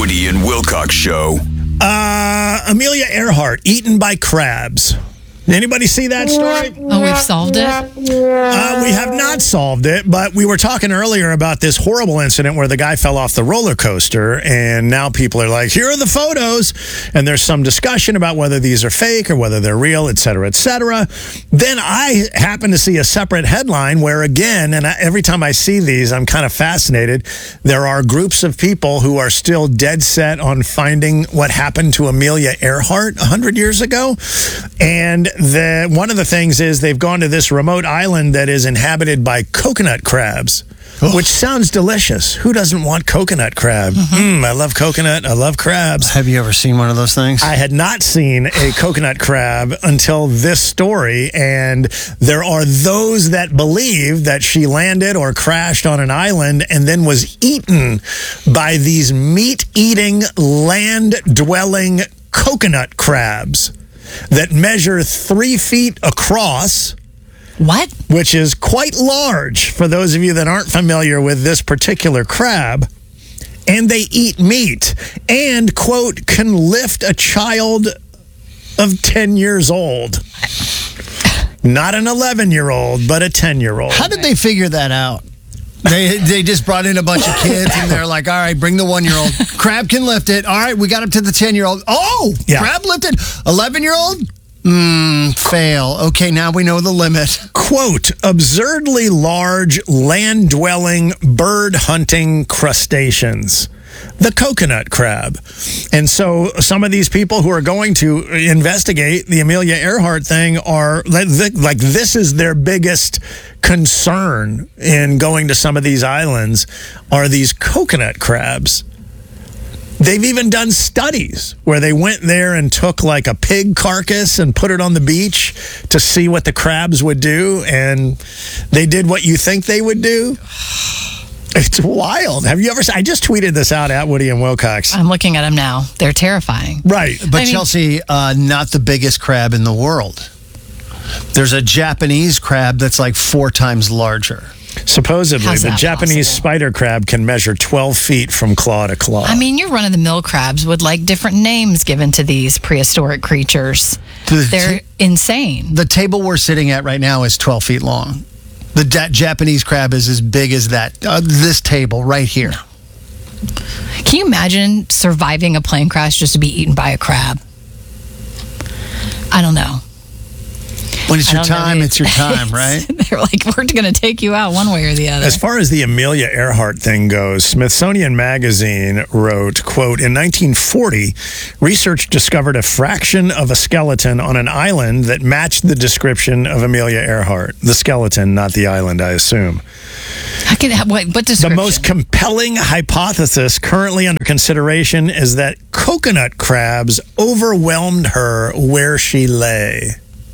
Woody and Wilcox Show. Amelia Earhart eaten by crabs. Anybody see that story? Oh, we've solved it? We have not solved it, but we were talking earlier about this horrible incident where the guy fell off the roller coaster, and now people are like, here are the photos, and there's some discussion about whether these are fake or whether they're real, et cetera, et cetera. Then I happen to see a separate headline where, again, and every time I see these, I'm kind of fascinated. There are groups of people who are still dead set on finding what happened to Amelia Earhart 100 years ago, and one of the things is they've gone to this remote island that is inhabited by coconut crabs, which sounds delicious. Who doesn't want coconut crab? I love coconut. I love crabs. Have you ever seen one of those things? I had not seen a coconut crab until this story, and there are those that believe that she landed or crashed on an island and then was eaten by these meat-eating, land-dwelling coconut crabs that measure 3 feet across. What? Which is quite large for those of you that aren't familiar with this particular crab. And they eat meat and, quote, can lift a child of 10 years old. Not an 11-year-old, but a 10-year-old. How did they figure that out? They just brought in a bunch of kids, and they're like, all right, bring the 1-year-old. Crab can lift it. All right, we got up to the 10-year-old. Oh, yeah. Crab lifted. 11-year-old? Fail. Okay, now we know the limit. Quote, absurdly large land-dwelling bird-hunting crustaceans. The coconut crab. And so some of these people who are going to investigate the Amelia Earhart thing are like, this is their biggest concern in going to some of these islands are these coconut crabs. They've even done studies where they went there and took like a pig carcass and put it on the beach to see what the crabs would do. And they did what you think they would do. It's wild. Have you ever seen? I just tweeted this out at Woody and Wilcox. I'm looking at them now. They're terrifying. Right. But Chelsea, not the biggest crab in the world. There's a Japanese crab that's like 4 times larger. Supposedly, the Japanese spider crab can measure 12 feet from claw to claw. I mean, you're run-of-the-mill crabs with like different names given to these prehistoric creatures. They're insane. The table we're sitting at right now is 12 feet long. The Japanese crab is as big as that. This table right here. Can you imagine surviving a plane crash just to be eaten by a crab? I don't know. When it's your time, it's your time, right? They're like, we're going to take you out one way or the other. As far as the Amelia Earhart thing goes, Smithsonian Magazine wrote, quote, in 1940, research discovered a fraction of a skeleton on an island that matched the description of Amelia Earhart. The skeleton, not the island, I assume. What description? The most compelling hypothesis currently under consideration is that coconut crabs overwhelmed her where she lay.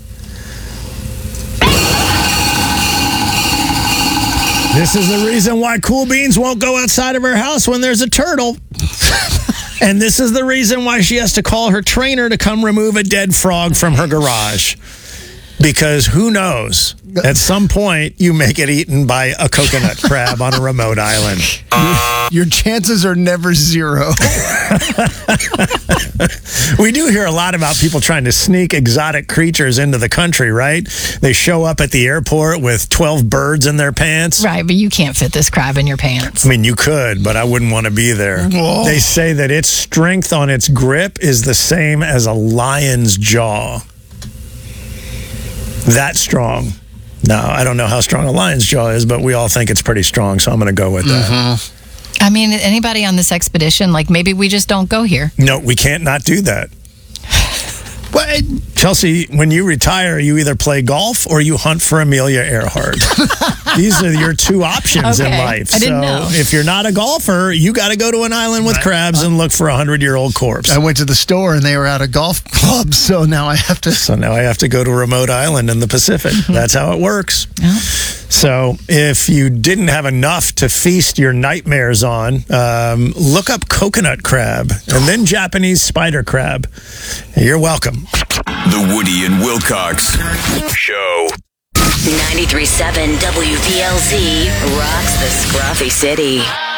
This is the reason why Cool Beans won't go outside of her house when there's a turtle. And this is the reason why she has to call her trainer to come remove a dead frog from her garage. Because who knows? At some point, you may get eaten by a coconut crab on a remote island. Your chances are never 0. We do hear a lot about people trying to sneak exotic creatures into the country, right? They show up at the airport with 12 birds in their pants. Right, but you can't fit this crab in your pants. I mean, you could, but I wouldn't want to be there. Whoa. They say that its strength on its grip is the same as a lion's jaw. That strong. Now, I don't know how strong a lion's jaw is, but we all think it's pretty strong, so I'm going to go with that. I mean, anybody on this expedition, like maybe we just don't go here. No, we can't not do that. Well, Chelsea, when you retire, you either play golf or you hunt for Amelia Earhart. These are your 2 options in life. I didn't know. If you're not a golfer, you got to go to an island with crabs and look for a 100-year-old corpse. I went to the store and they were out of golf clubs, so now I have to. So now I have to go to a remote island in the Pacific. That's how it works. Yeah. So if you didn't have enough to feast your nightmares on, look up coconut crab and then Japanese spider crab. You're welcome. The Woody and Wilcox Show. 93.7 WPLZ rocks the Scruffy City.